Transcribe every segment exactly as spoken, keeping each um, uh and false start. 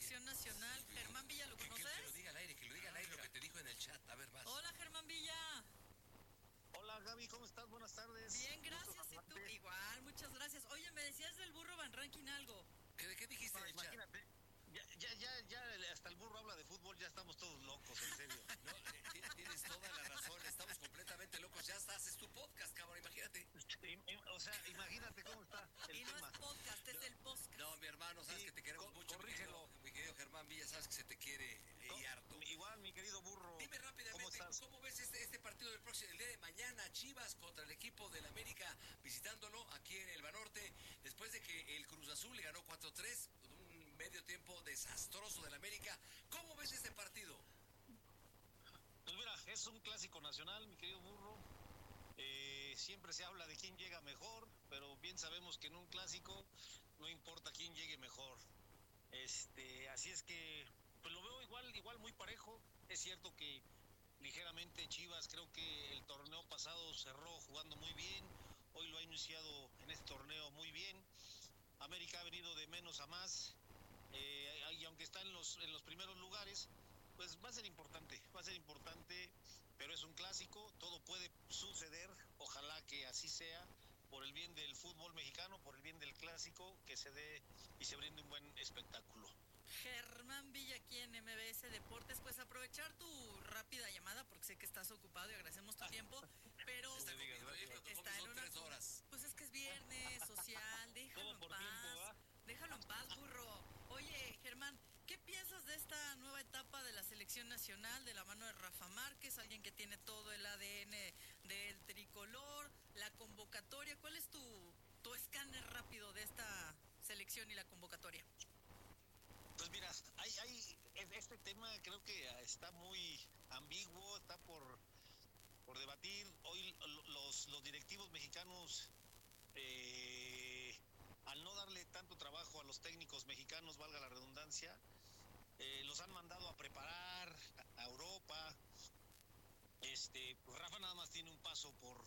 selección nacional. Germán Villa, ¿lo que, conoces? Que, que lo diga al aire, que lo diga al aire lo que te dijo en el chat. A ver, más. Hola, Germán Villa. Hola, Gaby, ¿cómo estás? Buenas tardes. Bien, gracias. ¿Y tú? Igual, muchas gracias. Oye, me decías del burro Van Ranking algo. ¿Qué, ¿De qué dijiste No, en el imagínate. chat? Ya, ya, ya, ya, hasta el burro habla de fútbol, ya estamos todos locos, en serio. No, eh, tienes toda la razón, estamos completamente locos. Ya estás, es tu podcast, cabrón, imagínate. O sea, imagínate cómo está el y no tema. es podcast, es no, el podcast. No, mi hermano, sabes sí, que te queremos mucho, corrígelo. Mi querido, mi querido Germán Villa, sabes que se te quiere y harto. Igual, mi querido burro. Dime rápidamente, ¿cómo, ¿cómo ves este, este partido del próximo, el día de mañana? Chivas contra el equipo del América, visitándolo aquí en el Banorte, después de que el Cruz Azul le ganó cuatro tres, un medio tiempo desastroso del América. ¿Cómo ves este partido? Pues mira, es un clásico nacional, mi querido burro. Eh, siempre se habla de quién llega mejor, pero bien sabemos que en un clásico no importa quién llegue mejor. Este, así es que pues lo veo igual, igual muy parejo. Es cierto que ligeramente Chivas, creo que el torneo pasado cerró jugando muy bien, hoy lo ha iniciado en este torneo muy bien. América ha venido de menos a más, eh, y aunque está en los, en los primeros lugares, pues va a ser importante, va a ser importante, pero es un clásico, todo puede suceder, ojalá que así sea, por el bien del fútbol mexicano, por el bien del clásico, que se dé y se brinde un buen espectáculo. Germán Villa aquí en M B S Deportes, pues aprovechar tu rápida llamada porque sé que estás ocupado y agradecemos tu tiempo, pero está, digas, comiendo, está en una tres horas. Pues es que es viernes social, déjalo en paz, tiempo, déjalo en paz, burro. Oye, Germán, ¿qué piensas de esta nueva etapa de la selección nacional de la mano de Rafa Márquez, alguien que tiene todo el A D N del tricolor, la convocatoria? ¿Cuál es tu, tu escáner rápido de esta selección y la convocatoria? Pues mira, hay, hay, este tema creo que está muy ambiguo, está por, por debatir. Hoy los, los directivos mexicanos, eh, al no darle tanto trabajo a los técnicos mexicanos, valga la redundancia, eh, los han mandado a preparar a Europa. Este, pues Rafa nada más tiene un paso por,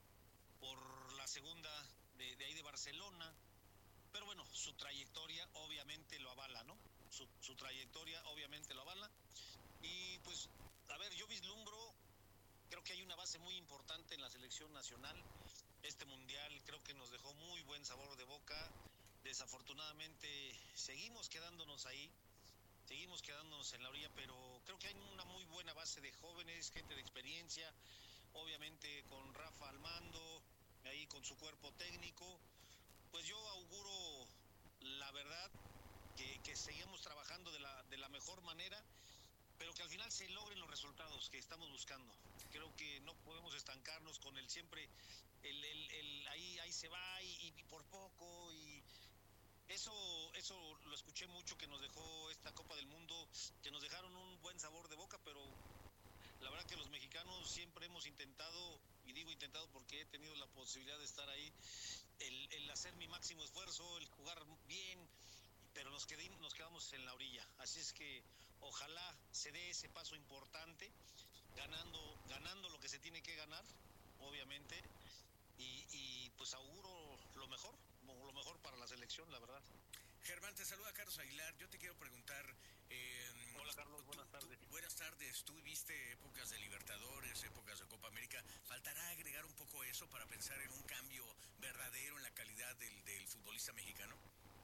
por la segunda de, de ahí de Barcelona. Pero bueno, su trayectoria obviamente lo avala, ¿no? Su, su trayectoria obviamente lo avala. Y pues, a ver, yo vislumbro, creo que hay una base muy importante en la selección nacional. Este mundial creo que nos dejó muy buen sabor de boca. Desafortunadamente seguimos quedándonos ahí, seguimos quedándonos en la orilla, pero creo que hay una muy buena base de jóvenes, gente de experiencia, obviamente con Rafa al mando, ahí con su cuerpo técnico. Pues yo auguro, la verdad, que, que seguimos trabajando de la, de la mejor manera, pero que al final se logren los resultados que estamos buscando. Creo que no podemos estancarnos con el siempre, el, el, el ahí, ahí se va y, y por poco, y eso, eso lo escuché mucho que nos dejó esta Copa del Mundo, que nos dejaron un buen sabor de boca, pero la verdad que los mexicanos siempre hemos intentado, y digo intentado porque he tenido la posibilidad de estar ahí, el, el hacer mi máximo esfuerzo, el jugar bien, pero nos, quedé, nos quedamos en la orilla. Así es que ojalá se dé ese paso importante, ganando, ganando lo que se tiene que ganar, obviamente, y, y pues auguro lo mejor, lo mejor para la selección, la verdad. Germán, te saluda Carlos Aguilar. Yo te quiero preguntar... Eh, Hola, Carlos, buenas tú, tardes. Tú, buenas tardes. Tú viste épocas de Libertadores, épocas de Copa América. ¿Faltará agregar un poco eso para pensar en un cambio verdadero en la calidad del, del futbolista mexicano?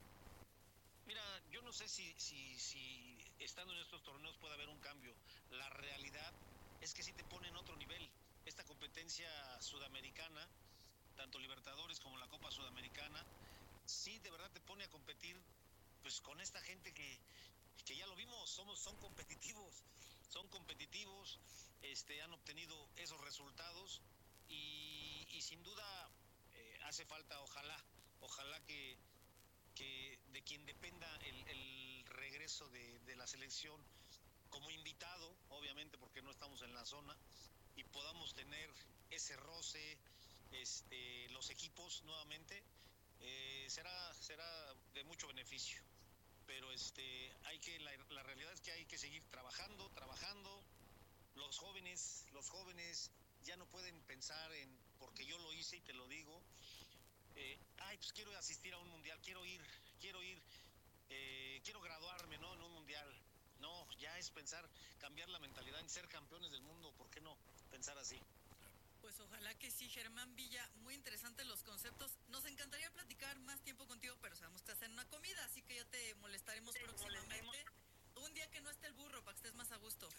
Mira, yo no sé si, si, si estando en estos torneos puede haber un cambio. La realidad es que sí te pone en otro nivel. Esta competencia sudamericana, tanto Libertadores como la Copa Sudamericana, sí de verdad te pone a competir pues con esta gente que, que ya lo vimos, somos, son competitivos, son competitivos, este, han obtenido esos resultados y, y sin duda eh, hace falta, ojalá, ojalá que, que de quien dependa el, el regreso de, de la selección como invitado, obviamente porque no estamos en la zona, y podamos tener ese roce, este, los equipos nuevamente. Eh, será será de mucho beneficio, pero este hay que la, la realidad es que hay que seguir trabajando trabajando los jóvenes los jóvenes ya no pueden pensar en porque yo lo hice y te lo digo, eh, ay pues quiero asistir a un mundial, quiero ir quiero ir eh, eh, quiero graduarme, ¿no? En un mundial. No, ya es pensar, cambiar la mentalidad en ser campeones del mundo. ¿Por qué no pensar así? Pues ojalá que sí, Germán Villa, muy interesantes los conceptos. Nos encantaría platicar más tiempo contigo, pero sabemos que hacer una comida, así que ya te molestaremos Sí, próximamente. molestemos. Un día que no esté el burro, para que estés más a gusto.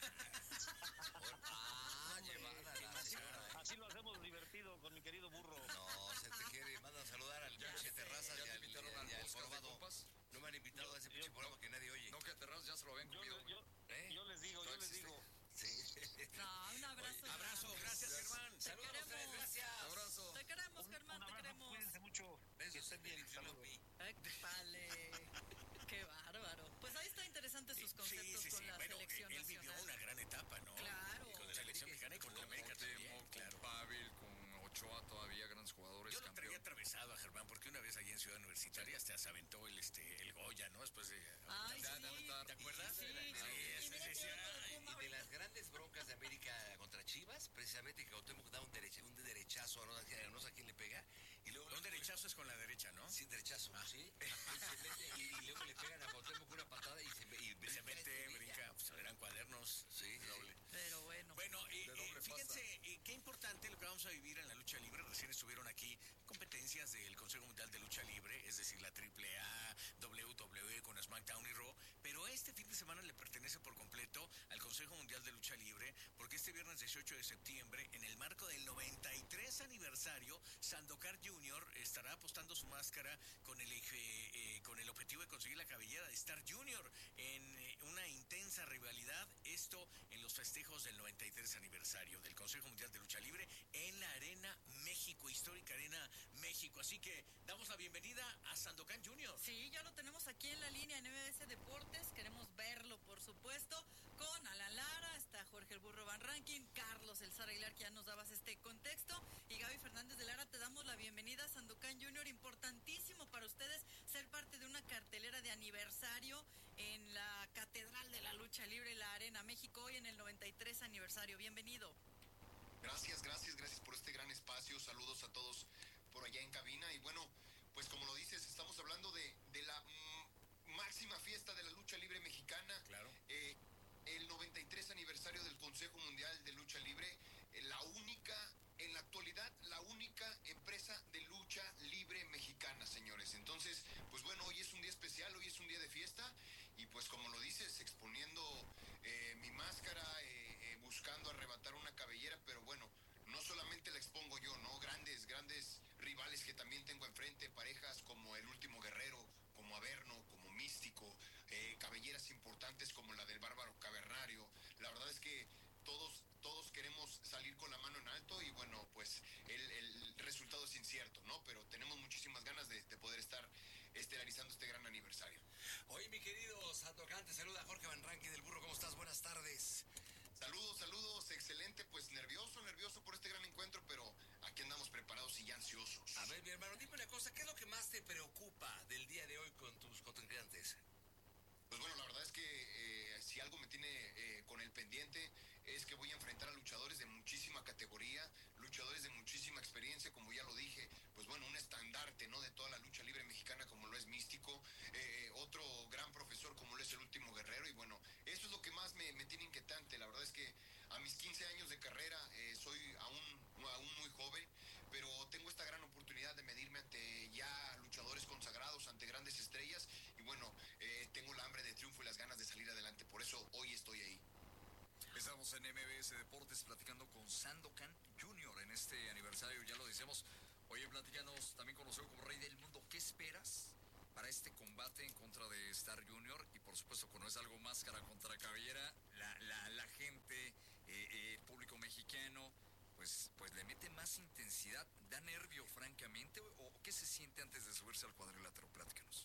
Ah, llevada la Así, señora, ¿eh? así lo hacemos divertido con mi querido burro. No, se te quiere. Mandan saludar al Ya, pinche ya, Terrazas ya y te al, invitaron y al al podcast de Jorobado. compas. No me han invitado a ese Yo- pinche yo- programa que nadie oye. No, que a Terrazas ya se lo habían Yo, comido. yo, ¿Eh? yo les digo, No yo les existe. digo. Sí. No, un abrazo. Oye, Abrazo, Germán. gracias, Ya- Germán. Te Saludos a los tres, queremos. gracias. Abrazo. Te queremos, Un, Germán, un te abrazo, queremos. cuídense mucho. Que Besos estén en bien, el saludos. Pi. Ay, vale. Qué bárbaro. Pues ahí está interesante sus conceptos Sí, sí, con sí. la Bueno, selección él vivió nacional. una gran etapa, ¿no? Claro. Y con la selección mexicana y con la América también, Cuauhtémoc, claro. con Pavel, con Ochoa todavía, grandes jugadores. Yo lo traía campeón. atravesado a Germán, porque una vez allí en Ciudad Universitaria hasta se aventó el, este, el Goya, ¿no? Después de... Ay, Ya, sí. de aventar. ¿Te acuerdas? Sí, Sí, sí, sí, y mira sí, que sí, uno de ay, Puma Y de las grandes broncas de América contra Chivas, precisamente que Cuauhtémoc da un, derecha, un derechazo a no, a no sé a quién le pega. Y luego Un derechazo es con la derecha, ¿no? Sin derechazo, Ah. ¿sí? Y, se mete, y, y luego le pegan a Cuauhtémoc una patada y se, y Se brinca mete, este brinca, pues eran cuadernos. Sí, doble. Pero bueno. Bueno, eh, De eh, doble fíjense eh, qué importante lo que vamos a vivir en la lucha libre. Recién estuvieron aquí competencias del Consejo Mundial de Lucha Libre, es decir, la triple A, W W E con SmackDown y Raw. Pero este fin de semana le pertenece por completo al Consejo Mundial de Lucha Libre, porque este viernes dieciocho de septiembre, en el marco del noventa y tres aniversario, Sandokan Junior estará apostando su máscara con el, eje, eh, con el objetivo de conseguir la cabellera de Star Junior en eh, una intensa rivalidad. Esto en los festejos del noventa y tres aniversario del Consejo Mundial de Lucha Libre en la Arena México, histórica Arena México. Así que damos la bienvenida a Sandokan Junior Sí, ya lo tenemos aquí en la línea en M B S Deportes. Queremos verlo, por supuesto, con Alan Lara, está Jorge el Burro Van Rankin, Carlos el Zar Aguilar, que ya nos dabas este contexto, y Gaby Fernández de Lara. Te damos la bienvenida a Sandokan Junior. Importantísimo para ustedes ser parte de una cartelera de aniversario en la Catedral de la Lucha Libre, la Arena México, hoy en el noventa y tres aniversario. Bienvenido. Gracias, gracias, gracias por este gran espacio. Saludos a todos por allá en cabina. Y bueno, pues como lo dices, estamos hablando de, de la mm, máxima fiesta de la lucha libre mexicana. Claro. Eh, el noventa y tres aniversario del Consejo Mundial de Lucha Libre. eh, la única, en la actualidad, la única empresa de lucha libre mexicana, señores. Entonces, pues bueno, hoy es un día especial, hoy es un día de fiesta. Y pues como lo dices, exponiendo eh, mi máscara, eh, eh, buscando arrebatar una cabellera, pero bueno, no solamente la expongo yo, ¿no? Grandes, grandes rivales que también tengo enfrente, parejas como El Último Guerrero, como Averno, como Místico, eh, cabelleras importantes como la del Bárbaro Cavernario. La verdad es que todos, todos queremos salir con la mano en alto y bueno, pues el, el resultado es incierto, ¿no? Pero tenemos muchísimas ganas de, de poder estar estelarizando este gran aniversario. Oye, mi querido Sandokan, te saluda Jorge Van Rankin del Burro. ¿Cómo estás? Buenas tardes. Saludos, saludos, excelente, pues nervioso, nervioso por este gran encuentro, pero aquí andamos preparados y ya ansiosos. A ver, mi hermano, dime una cosa. ¿Qué es lo que más te preocupa del día de hoy con tus contrincantes? Pues bueno, la verdad es que eh, si algo me tiene eh, con el pendiente es que voy a enfrentar a luchadores de muchísima categoría, luchadores de muchísima experiencia, como ya lo dije, pues bueno, un estandarte, ¿no?, de toda la lucha libre mexicana como lo es Místico, eh, otro gran profesor como lo es El Último Guerrero, y bueno, eso es lo que más me, me tiene inquietante. La verdad es que a mis quince años de carrera eh, soy aún, aún muy joven, pero tengo esta gran oportunidad de medirme ante ya luchadores consagrados, ante grandes estrellas, y bueno, eh, tengo la hambre de triunfo y las ganas de salir adelante, por eso hoy estoy ahí. Estamos en M B S Deportes platicando con Sandokan Junior en este aniversario, ya lo decíamos. Oye, platícanos, también conocido como Rey del Mundo, ¿qué esperas para este combate en contra de Star Junior? Y por supuesto, cuando es algo máscara contra cabellera, la, la, la gente, eh, eh, el público mexicano, pues, pues le mete más intensidad. ¿Da nervio, francamente? ¿O qué se siente antes de subirse al cuadrilátero? Platícanos.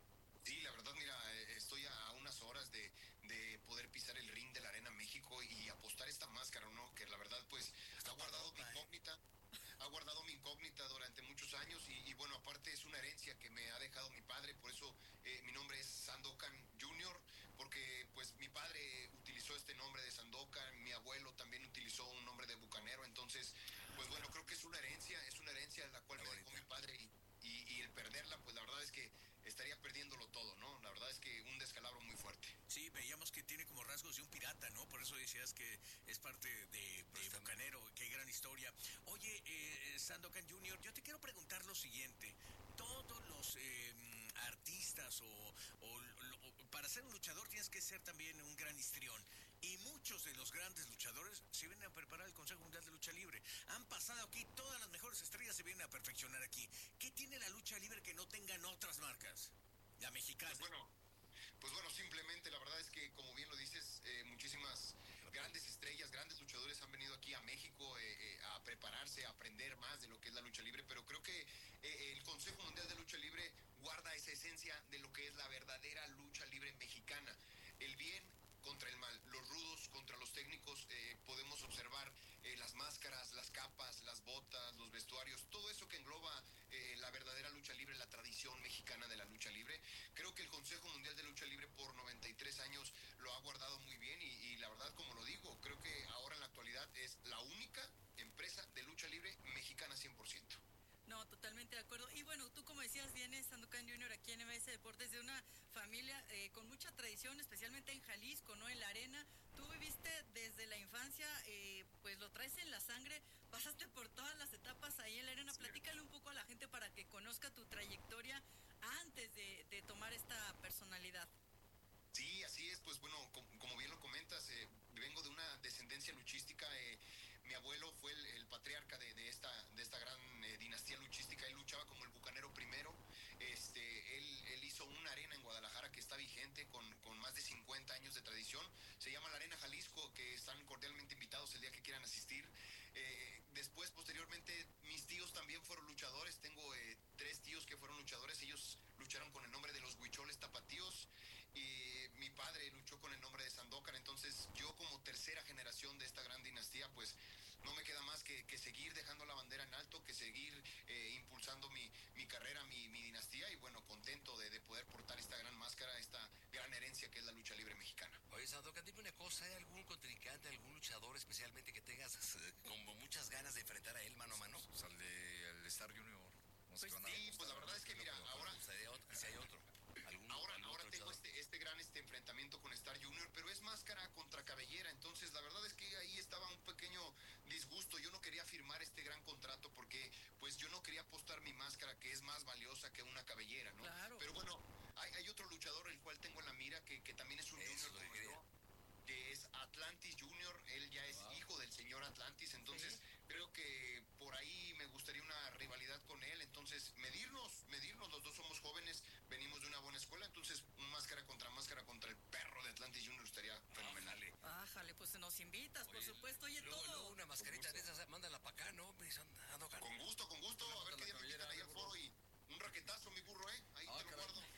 Sí, la verdad, mira, eh, estoy a unas horas de, de poder pisar el ring de la Arena México y apostar esta máscara, ¿no? Que la verdad, pues, ha guardado mi incógnita, ha guardado mi incógnita durante muchos años y, y bueno, aparte es una herencia que me ha dejado mi padre, por eso eh, mi nombre es Sandokan Junior, porque pues mi padre utilizó este nombre de Sandokan, mi abuelo también utilizó un nombre de bucanero, entonces, pues bueno, creo que es una herencia, es una herencia la cual me dejó mi padre y, y, y el perderla, pues la verdad es que estaría perdiéndolo todo, ¿no? La verdad es que un Sandokan junior, yo te quiero preguntar lo siguiente. Todos los eh, artistas o, o, o para ser un luchador tienes que ser también un gran histrión. Y muchos de los grandes luchadores se vienen a preparar al Consejo Mundial de Lucha Libre. Han pasado aquí, todas las mejores estrellas se vienen a perfeccionar aquí. ¿Qué tiene la lucha libre que no tengan otras marcas? La mexicana. Pues bueno, pues bueno, simplemente la verdad es que, como bien lo dices, eh, muchísimas grandes estrellas, grandes luchadores han venido aquí a México eh, eh, a prepararse, a aprender más de lo que es la lucha libre, pero creo que eh, el Consejo Mundial de Lucha Libre guarda esa esencia de lo que es la verdadera lucha libre mexicana. El bien contra el mal, los rudos contra los técnicos, eh, podemos observar eh, las máscaras, las capas, las botas, los vestuarios, todo eso que engloba eh, la verdadera lucha libre, la tradición mexicana de la lucha libre. Creo que el Consejo Mundial de Lucha Libre por noventa y tres años lo ha guardado muy bien y, y la verdad, como lo digo, creo que ahora en la actualidad es la única empresa de lucha libre mexicana cien por ciento. No, totalmente de acuerdo. Y bueno, tú como decías, vienes Sandokan junior aquí en M B S Deportes de una familia eh, con mucha tradición, especialmente en Jalisco, ¿no? En la arena. Tú viviste desde la infancia, eh, pues lo traes en la sangre, pasaste por todas las etapas ahí en la arena. Sí. Platícale un poco a la gente para que conozca tu trayectoria antes de, de tomar esta personalidad. Sí, así es, pues bueno, como, como bien lo comentas, eh, vengo de una descendencia luchística. Eh, mi abuelo fue el, el patriarca de, de, esta, de esta gran eh, dinastía luchística. Él luchaba como el bucanero primero. Este, él, él hizo una arena en Guadalajara que está vigente con, con más de cincuenta años de tradición. Se llama la Arena Jalisco, que están cordialmente invitados el día que quieran asistir. Eh, después, posteriormente, mis tíos también fueron luchadores. Tengo eh, tres tíos que fueron luchadores. Ellos lucharon con el nombre de los Huicholes Tapatíos. Y mi padre luchó con el nombre de Sandokan. Entonces yo, como tercera generación de esta gran dinastía, pues no me queda más que, que seguir dejando la bandera en alto, que seguir eh, impulsando mi, mi carrera, mi, mi dinastía, y bueno, contento de, de poder portar esta gran máscara, esta gran herencia que es la lucha libre mexicana. Oye, Sandokan, dime una cosa, ¿hay algún contrincante, algún luchador especialmente que tengas eh, como muchas ganas de enfrentar a él mano a mano? Pues al de el Star Junior. No sé Pues sí, pues la verdad es que mira, ahora... Si hay otro. ¿Algún, ahora algún ahora otro tengo luchador? este, este gran este enfrentamiento con Star Junior, pero es máscara contra cabellera. Entonces la verdad es que ahí estaba un pequeño disgusto. Yo no quería firmar este gran contrato porque pues yo no quería apostar mi máscara, que es más valiosa que una cabellera, ¿no? Claro. Pero bueno, hay, hay otro luchador el cual tengo en la mira que, que también es un Eso junior lo como quería. yo, que es Atlantis Junior. Él ya es Wow. hijo del señor Atlantis. Entonces Sí. creo que por ahí me gustaría una rivalidad con él. Entonces medirnos, medirnos, los dos somos jóvenes, venimos de una buena escuela. Entonces máscara contra máscara contra el perro de Atlantis Junior estaría fenomenal. Ájale, pues nos invitas, por Oye, supuesto. Oye, luego, todo. luego una mascarita de esas, mándala para acá, ¿no? Mi Sandokan. Con gusto, con gusto. A ver la qué día me cabellera, invitan ahí al burro. foro y un raquetazo, mi burro, ¿eh? Ahí Ah, te lo caray. guardo.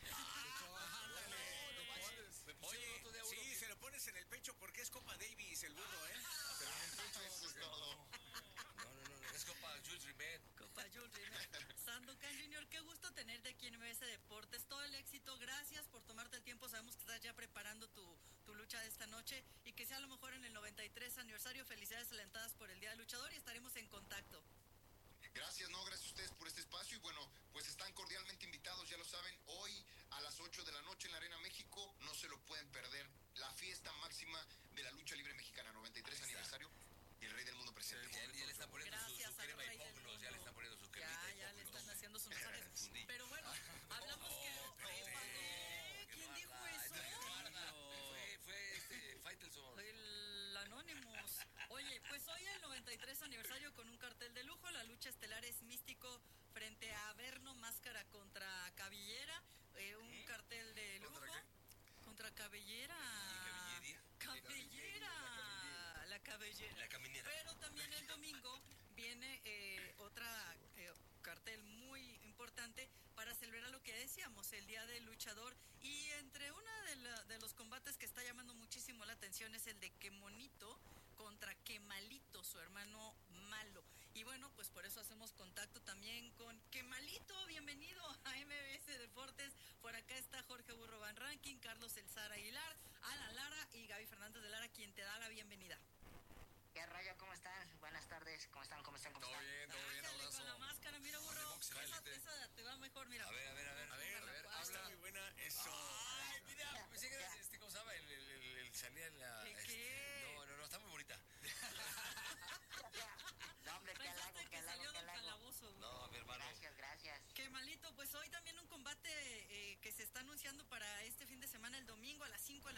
Oye, Oye, sí, se lo pones en el pecho porque es Copa Davis el burro, ¿eh? Pero en el pecho, eso es todo. No, no, no, es Copa Jules Rimet. Copa Jules Rimet. Sandokan junior, qué gusto tenerte aquí en M B S Deportes. Todo el éxito, gracias por tomarte el tiempo. Sabemos que estás ya preparando tu, tu lucha de esta noche y que sea a lo mejor en el noventa y tres aniversario. Felicidades alentadas por el Día del Luchador y estaremos en contacto. Gracias, no, gracias a ustedes por este espacio y bueno, pues están cordialmente invitados, ya lo saben, hoy a las ocho de la noche en la Arena México, no se lo pueden perder, la fiesta máxima de la lucha libre mexicana, noventa y tres aniversario, y el Rey del Mundo presente. Ya, ya le están poniendo su, Gracias su al crema Rey y del póculos, Mundo. ya le están poniendo su cremita Ya, y ya le póculos. están haciendo sus masajes. Fundillo. Pero bueno, hablamos que... Oh, espérate. ¿Eh? Que ¿Quién no dijo habla, eso? este, guarda. Fue, fue este, Faitelson. El Anonymous. Oye, pues hoy el noventa y tres aniversario con un cartel de lujo. La lucha estelar es Místico frente a Averno, máscara contra Cabellera. Eh, un ¿Eh? cartel de lujo. ¿Contra qué? Contra Cabellera. ¿Y Caballería? Cabellera. La Cabellera. La caminera. Pero también el domingo viene eh, otra eh, cartel muy importante para celebrar lo que decíamos, el Día del Luchador. Y entre uno de, la, de los combates que está llamando muchísimo la atención es el de Quemonito contra Quemalito, su hermano malo. Y bueno, pues por eso hacemos contacto también con Quemalito. Bienvenido a M B S Deportes. Por acá está Jorge Burro Van Ranking, Carlos El Zar Aguilar, Alan Lara y Gaby Fernández de Lara, quien te da la bienvenida. ¿Qué rollo? ¿Cómo están? Buenas tardes. ¿Cómo están? ¿Cómo están? ¿Cómo Todo están? bien, todo bien, Ájale, abrazo. con la máscara, mira, burro. De box, Esa, cálate. esa te va mejor, mira. A ver, a ver, a ver. A ver, a ver, está habla. muy buena. Eso. Ay, mira, pensé que era este, ¿cómo se llama? El, el, el, el salía en la... ¿Qué, este, qué? no, no, no, está muy bonita. No, hombre, qué halago, Pensaste qué que halago, salió qué del halago. calabozo.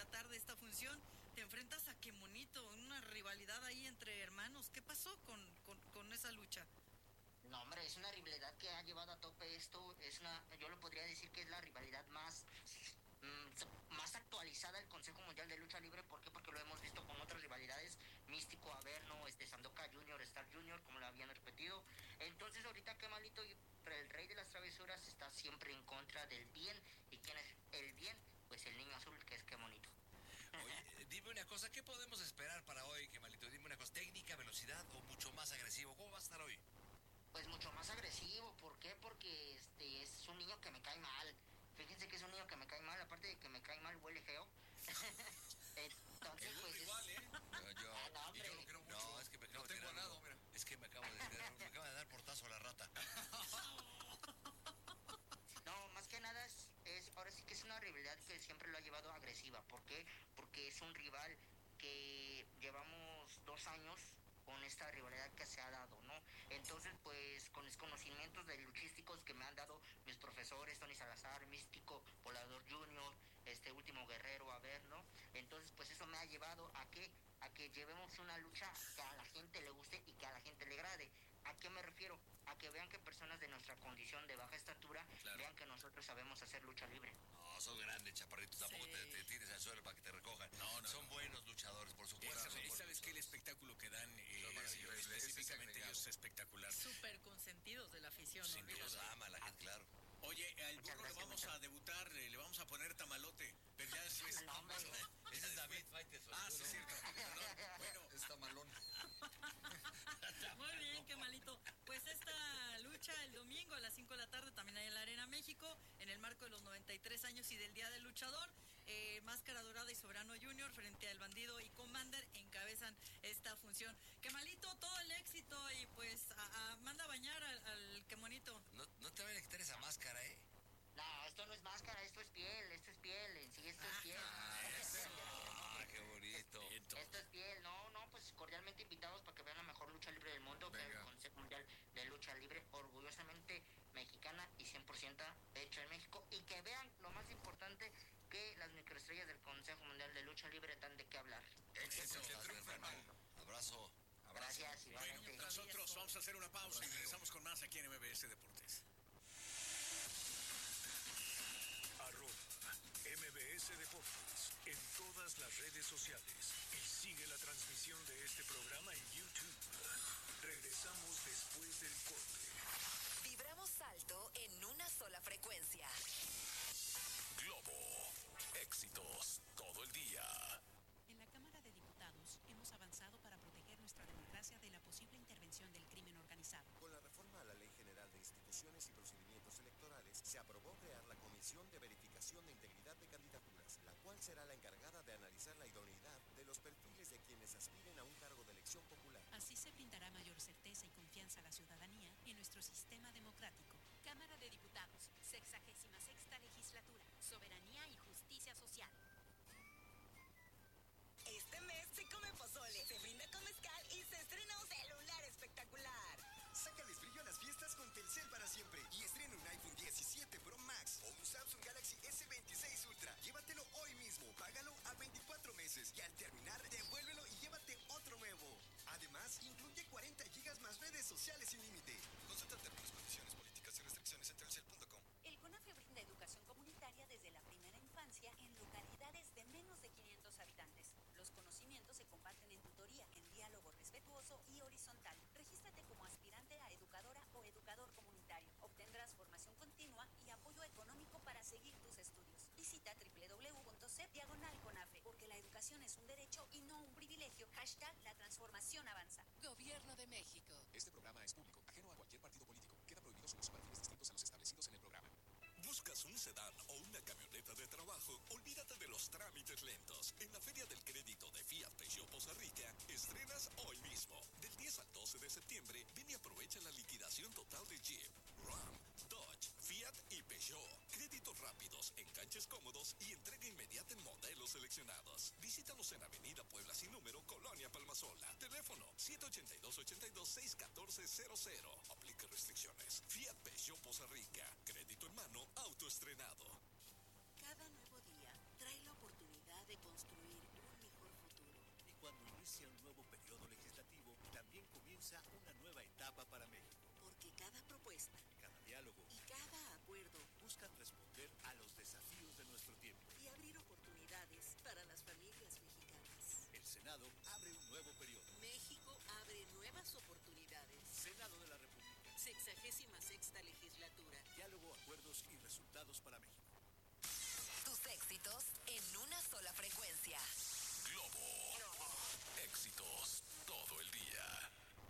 la tarde esta función. Te enfrentas a Qué Monito, una rivalidad ahí entre hermanos. ¿Qué pasó con, con, con esa lucha? No, hombre, es una rivalidad que ha llevado a tope esto. Es una, yo lo podría decir que es la rivalidad más, mm, más actualizada del Consejo Mundial de Lucha Libre. ¿Por qué? Porque lo hemos visto con otras rivalidades. Místico, Averno, este, Sandoka Junior, Star Junior, como lo habían repetido. Entonces, ahorita Qué Malito, el rey de las travesuras, está siempre en contra del bien. ¿Y quién es el bien? Pues el niño azul, que es Qué Monito. Oye, dime una cosa, ¿qué podemos esperar para hoy, Qué Malito? Dime una cosa, ¿técnica, velocidad o mucho más agresivo? ¿Cómo va a estar hoy? Pues mucho más agresivo. ¿Por qué? Porque este es un niño que me cae mal. Fíjense que es un niño que me cae mal, aparte de que me cae mal, huele feo. Entonces, El pues igual, es... ¿eh? Yo, yo- Ah, no, y yo lo hombre. quiero mucho. No, es que me acabo Lo de tengo tirar al lado, uno. mira. Es que me acabo de tirar, me acaba de dar portazo a la rata. No, más que nada es, es, ahora sí que es una rivalidad que siempre lo ha llevado agresiva. ¿Por qué? Porque es un rival que llevamos dos años con esta rivalidad que se ha dado, ¿no? Entonces, pues, con los conocimientos de luchísticos que me han dado mis profesores, Tony Salazar, Místico, Volador Junior, este último Guerrero, a ver, ¿no? Entonces, pues eso me ha llevado a que, a que llevemos una lucha que a la gente le guste y que a la gente le agrade. ¿A qué me refiero? A que vean que personas de nuestra condición de baja estatura Claro. vean que nosotros sabemos hacer lucha libre. No, son grandes, chaparritos. Tampoco Sí. te, te tires al suelo para que te recojan. No, no, Son no. buenos luchadores, por Y supuesto. sabes, son y buenos sabes que el luchadores. espectáculo que dan eh, Son maravillosos. Ese es específicamente agregado. ellos es espectacular. Súper consentidos de la afición, ¿no? Sin duda. Los ama la gente, claro. Oye, al Muchas burro le gracias, vamos muchas- a debutar, eh, le vamos a poner tamalote. Pero ya después. No, hombre. Ese es David Fighters. Ah, sí, es cierto. Perdón. Bueno, Está malón. Muy bien, Qué Malito. Pues esta lucha el domingo a las cinco de la tarde, también ahí en la Arena México, en el marco de los noventa y tres años y del Día del Luchador. Eh, Máscara Dorada y Soberano Junior frente al Bandido y Commander encabezan esta función. Qué Malito, todo el éxito y pues a, a- manda a bañar al, al Qué Monito. No, no te vayan a quitar esa máscara, ¿eh? No, esto no es máscara, esto es piel, esto es piel, en sí esto es piel. Ah, qué bonito. Esto es piel, no, no, pues cordialmente invitados para que vean la mejor lucha libre del mundo, que es el Venga. Consejo Mundial de Lucha Libre, orgullosamente mexicana y cien por ciento hecha en México, y que vean lo más importante, que las microestrellas del Consejo Mundial de Lucha Libre dan de qué hablar. Éxito, que Estás, triunfe, hermano. hermano. Abrazo. Gracias, bueno, igualmente. nosotros vamos a hacer una pausa y regresamos con más aquí en M B S Deportes. Arroba M B S Deportes en todas las redes sociales y sigue la transmisión de este programa en YouTube. Regresamos después del corte. Vibramos alto en una sola frecuencia. Globo. Éxitos todo el día. En la Cámara de Diputados hemos avanzado para proteger nuestra democracia de la posible intervención del crimen organizado. Con la reforma a la Ley General de Instituciones y Procedimientos Electorales, se aprobó crear la Comisión de Verificación de Integridad de Candidaturas, la cual será la encargada de analizar la idoneidad de los perfiles de quienes aspiren a un cargo de elección popular. Así se brindará mayor certeza y confianza a la ciudadanía en nuestro sistema democrático. Cámara de Diputados, sexagésima sexta legislatura, soberanía y justicia social. Este mes se come pozole, se brinda con mezcal y se estrena un celular espectacular. Sácales brillo a las fiestas con Telcel para siempre y estrena un iPhone diecisiete Pro Max o un Samsung Galaxy S veintiséis Ultra. Llévatelo hoy mismo, págalo a veinticuatro meses y al terminar devuélvelo y llévate otro nuevo. Además, incluye cuarenta gigas más redes sociales sin límite. Consulta términos, condiciones, políticas y restricciones en telcel punto com. El CONAFE brinda educación comunitaria desde la primera infancia en localidades de menos de quinientos habitantes. Los conocimientos se comparten en tutoría, en diálogo respetuoso y horizontal. Regístrate como aspirante a educadora o educador comunitario. Obtendrás formación continua y apoyo económico para seguir tus estudios. Visita doble u doble u doble u punto c diagonal CONAFE, porque la educación es un derecho y no un privilegio. Hashtag la transformación avanza. Gobierno de México. Este programa es público, ajeno a cualquier partido político. Queda prohibido su uso para fines distintos a los establecidos en el programa. ¿Buscas un sedán o una camioneta de trabajo? Olvídate de los trámites lentos. En la Feria del Crédito de Fiat Peugeot Poza Rica, estrenas hoy mismo. Del diez al doce de septiembre, ven y aprovecha la liquidación total de Jeep, Ram, Dodge, Fiat y Peugeot. Créditos rápidos, enganches cómodos y entrega inmediata en modelos seleccionados. Visítanos en Avenida Puebla sin número, Colonia Palmasola. Teléfono siete ocho dos, ocho dos, seis uno cuatro cero cero. Aplica restricciones. Fiat Peugeot Poza Rica. Crédito en mano, autoestrenado. Cada nuevo día trae la oportunidad de construir cuadragésima sexta legislatura. Diálogo, acuerdos y resultados para México. Tus éxitos en una sola frecuencia. Globo. Éxitos.